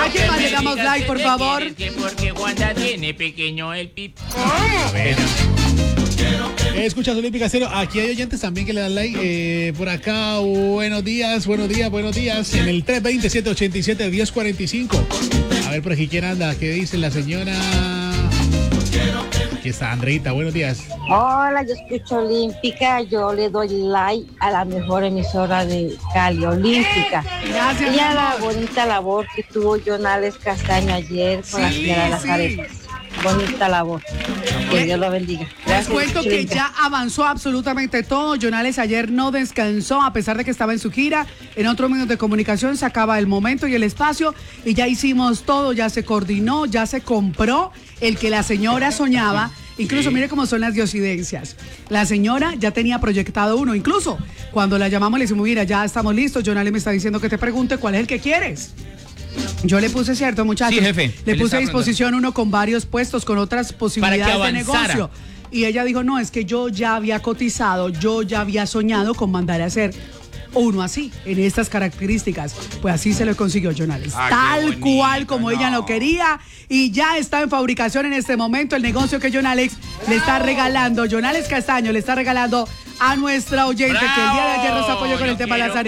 quién más le damos like, por favor? Porque Wanda tiene pequeño el pip. A ver. Escuchas Olímpica Cero. Aquí hay oyentes también que le dan like. Por acá, buenos días. En el 320-787-1045. A ver, por aquí, ¿quién anda? ¿Qué dice la señora? Aquí está Andreita, buenos días. Hola, yo escucho Olímpica, yo le doy like a la mejor emisora de Cali, Olímpica. Gracias. Y a la bonita labor que tuvo Jonales Castaño ayer con la señora de las arepas. Bonita labor. Que Dios lo bendiga. Les cuento que ya avanzó absolutamente todo. Jonales ayer no descansó a pesar de que estaba en su gira. En otros medios de comunicación se acaba el momento y el espacio y ya hicimos todo, ya se coordinó, ya se compró el que la señora soñaba. Incluso mire cómo son las diosidencias. La señora ya tenía proyectado uno. Incluso cuando la llamamos le decimos, mira, ya estamos listos. Jonales me está diciendo que te pregunte cuál es el que quieres. Yo le puse, cierto, muchachos, sí, jefe, le puse a disposición uno con varios puestos, con otras posibilidades de negocio. Y ella dijo, no, es que yo ya había cotizado, yo ya había soñado con mandar a hacer uno así, en estas características. Pues así se lo consiguió Jonales. Tal cual como ella lo quería. Y ya está en fabricación en este momento el negocio que Jonales le está regalando. Jonales Castaño le está regalando a nuestra oyente que el día de ayer nos apoyó con el tema de las arepas.